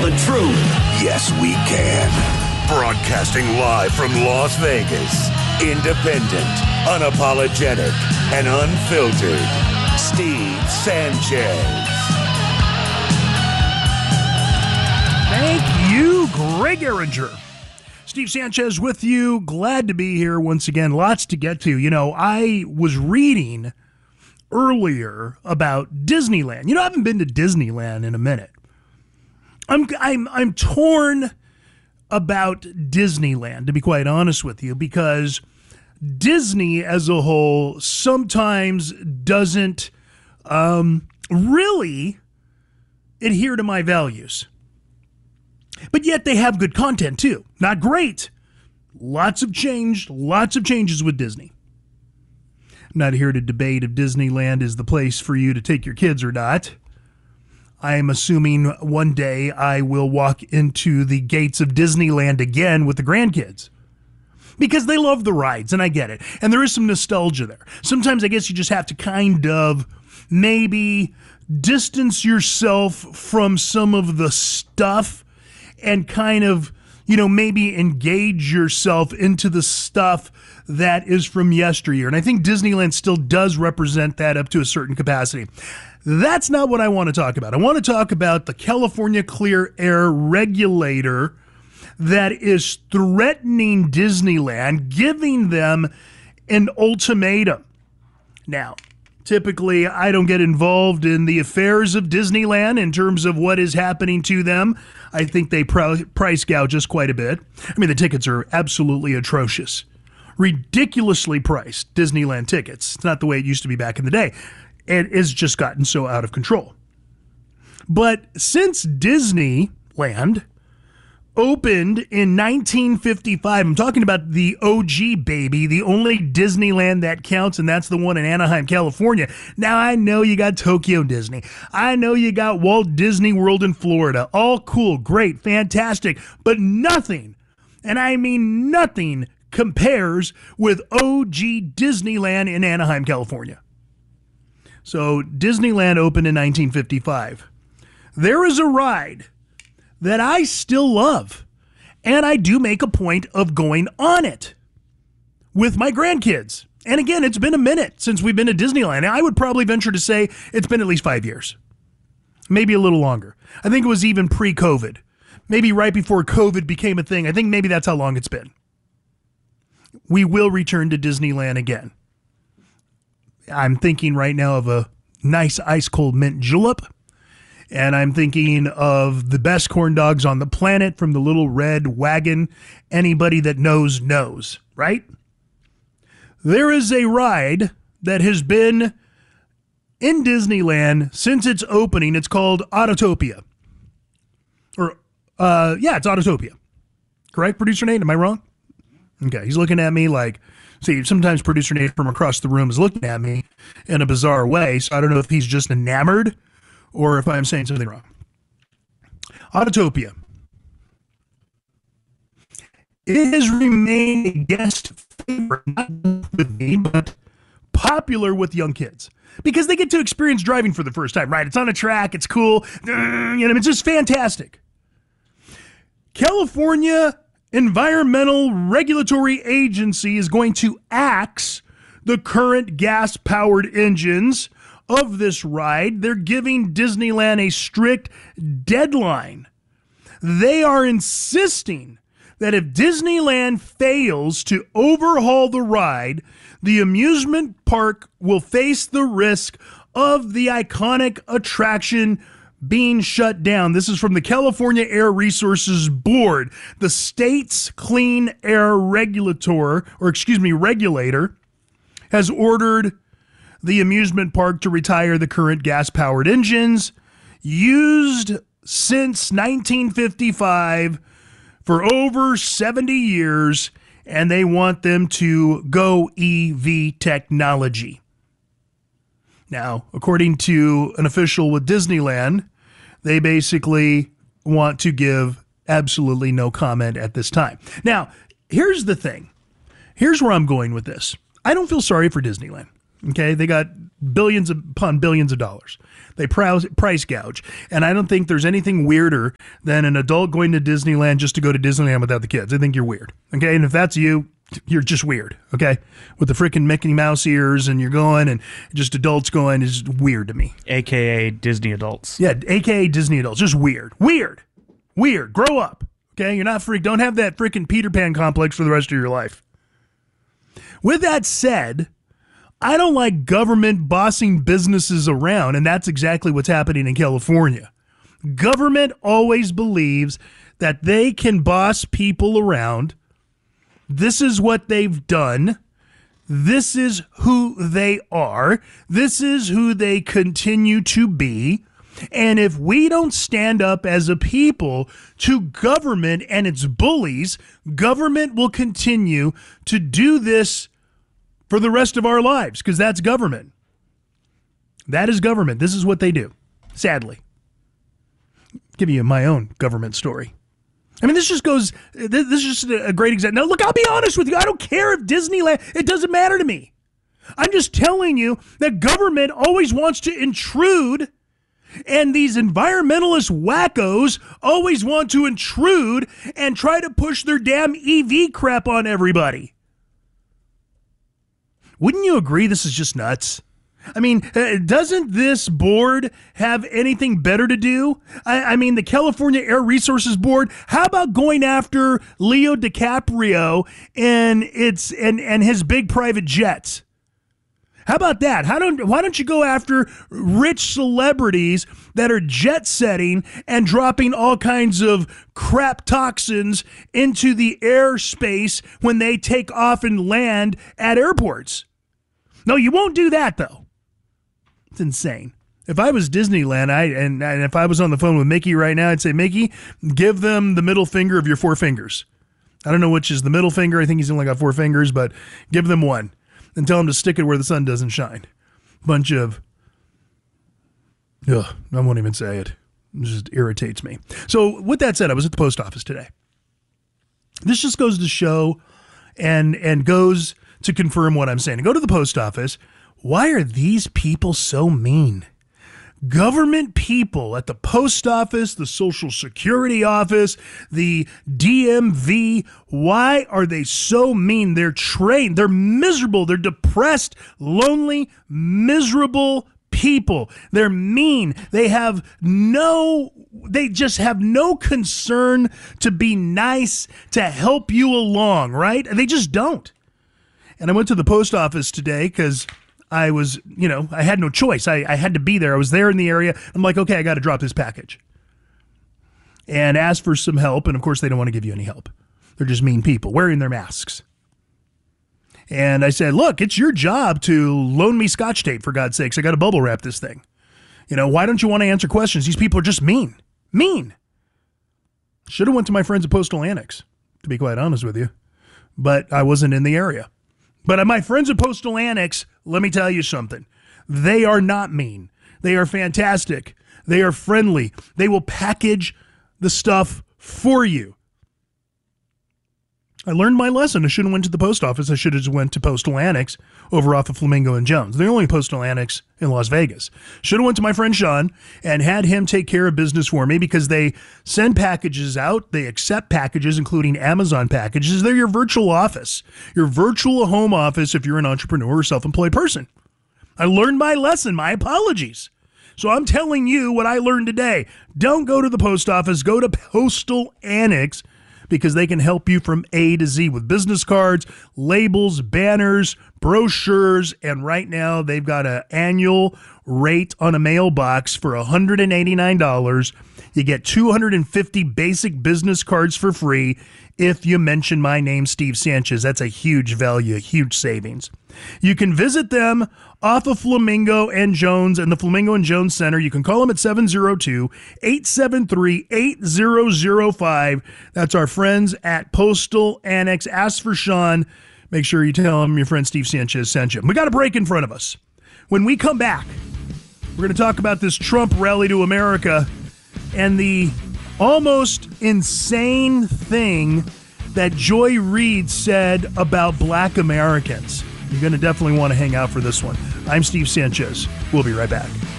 the truth. Yes, we can. Broadcasting live from Las Vegas. Independent, unapologetic, and unfiltered. Steve Sanchez. Thank you, Greg Ehringer. Steve Sanchez with you. Glad to be here once again. Lots to get to. You know, I was reading earlier about Disneyland. You know, I haven't been to Disneyland in a minute. I'm torn about Disneyland, to be quite honest with you, because Disney as a whole sometimes doesn't really adhere to my values. But yet they have good content too. Not great. Lots of changes with Disney. I'm not here to debate if Disneyland is the place for you to take your kids or not. I am assuming one day I will walk into the gates of Disneyland again with the grandkids. Because they love the rides, and I get it. And there is some nostalgia there. Sometimes I guess you just have to kind of maybe distance yourself from some of the stuff and kind of, you know, maybe engage yourself into the stuff that is from yesteryear. And I think Disneyland still does represent that up to a certain capacity. That's not what I want to talk about. I want to talk about the California Clear Air regulator that is threatening Disneyland, giving them an ultimatum. Now, typically, I don't get involved in the affairs of Disneyland in terms of what is happening to them. I think they price gouge us quite a bit. I mean, the tickets are absolutely atrocious. Ridiculously priced Disneyland tickets. It's not the way it used to be back in the day. It has just gotten so out of control. But since Disneyland opened in 1955, I'm talking about the OG baby, the only Disneyland that counts, and that's the one in Anaheim, California. Now, I know you got Tokyo Disney. I know you got Walt Disney World in Florida. All cool, great, fantastic, but nothing, and I mean nothing, compares with OG Disneyland in Anaheim, California. So Disneyland opened in 1955. There is a ride that I still love, and I do make a point of going on it with my grandkids. And again, it's been a minute since we've been to Disneyland. I would probably venture to say it's been at least 5 years, maybe a little longer. I think it was even pre-COVID, maybe right before COVID became a thing. I think maybe that's how long it's been. We will return to Disneyland again. I'm thinking right now of a nice ice cold mint julep. And I'm thinking of the best corn dogs on the planet from the Little Red Wagon. Anybody that knows, knows, right? There is a ride that has been in Disneyland since its opening. It's called Autotopia. It's Autotopia. Correct, Producer Nate? Am I wrong? Okay, he's looking at me like, see, sometimes Producer Nate from across the room is looking at me in a bizarre way, so I don't know if he's just enamored or if I'm saying something wrong. Autotopia. It has remained a guest favorite, not with me, but popular with young kids. Because they get to experience driving for the first time, right? It's on a track, it's cool, it's just fantastic. California Environmental Regulatory Agency is going to axe the current gas-powered engines of this ride. They're giving Disneyland a strict deadline. They are insisting that if Disneyland fails to overhaul the ride, the amusement park will face the risk of the iconic attraction being shut down. This is from the California Air Resources Board, the state's clean air regulator has ordered the amusement park to retire the current gas-powered engines used since 1955 for over 70 years, and they want them to go EV technology. Now, according to an official with Disneyland, they basically want to give absolutely no comment at this time. Now, here's the thing. Here's where I'm going with this. I don't feel sorry for Disneyland. Okay, they got billions upon billions of dollars. They price gouge. And I don't think there's anything weirder than an adult going to Disneyland just to go to Disneyland without the kids. I think you're weird. Okay. And if that's you, you're just weird. Okay. With the freaking Mickey Mouse ears and you're going and just adults going is weird to me. AKA Disney adults. Yeah. AKA Disney adults. Just weird. Weird. Grow up. Okay. You're not freak. Don't have that freaking Peter Pan complex for the rest of your life. With that said, I don't like government bossing businesses around, and that's exactly what's happening in California. Government always believes that they can boss people around. This is what they've done. This is who they are. This is who they continue to be. And if we don't stand up as a people to government and its bullies, government will continue to do this for the rest of our lives, because that's government. That is government. This is what they do, sadly. I'll give you my own government story. I mean, this is just a great example. Now, look, I'll be honest with you. I don't care if Disneyland, it doesn't matter to me. I'm just telling you that government always wants to intrude, and these environmentalist wackos always want to intrude and try to push their damn EV crap on everybody. Wouldn't you agree this is just nuts? I mean, doesn't this board have anything better to do? I mean, the California Air Resources Board, how about going after Leo DiCaprio and his big private jets? How about that? Why don't you go after rich celebrities that are jet setting and dropping all kinds of crap toxins into the airspace when they take off and land at airports? No, you won't do that, though. It's insane. If I was Disneyland, and if I was on the phone with Mickey right now, I'd say, Mickey, give them the middle finger of your four fingers. I don't know which is the middle finger. I think he's only got four fingers, but give them one and tell them to stick it where the sun doesn't shine. Bunch of, I won't even say it. It just irritates me. So with that said, I was at the post office today. This just goes to show and goes to confirm what I'm saying. Go to the post office. Why are these people so mean? Government people at the post office, the Social Security office, the DMV, why are they so mean? They're trained, they're miserable, they're depressed, lonely, miserable people. They're mean. They just have no concern to be nice, to help you along, right? They just don't. And I went to the post office today because I was, I had no choice. I had to be there. I was there in the area. I'm like, okay, I got to drop this package. And asked for some help. And of course, they don't want to give you any help. They're just mean people wearing their masks. And I said, look, it's your job to loan me Scotch tape, for God's sakes. I got to bubble wrap this thing. Why don't you want to answer questions? These people are just mean. Mean. Should have went to my friends at Postal Annex, to be quite honest with you. But I wasn't in the area. But my friends at Postal Annex, let me tell you something. They are not mean. They are fantastic. They are friendly. They will package the stuff for you. I learned my lesson. I shouldn't have went to the post office. I should have just went to Postal Annex over off of Flamingo and Jones. They're the only Postal Annex in Las Vegas. Should have went to my friend Sean and had him take care of business for me, because they send packages out. They accept packages, including Amazon packages. They're your virtual office, your virtual home office if you're an entrepreneur or self-employed person. I learned my lesson. My apologies. So I'm telling you what I learned today. Don't go to the post office. Go to Postal Annex, because they can help you from A to Z with business cards, labels, banners, brochures, and right now they've got an annual rate on a mailbox for $189. You get 250 basic business cards for free if you mention my name, Steve Sanchez. That's a huge value, a huge savings. You can visit them off of Flamingo and Jones and the Flamingo and Jones Center. You can call them at 702-873-8005. That's our friends at Postal Annex. Ask for Sean. Make sure you tell him your friend Steve Sanchez sent you. We got a break in front of us. When we come back, we're going to talk about this Trump rally to America and the almost insane thing that Joy Reid said about Black Americans. You're going to definitely want to hang out for this one. I'm Steve Sanchez. We'll be right back.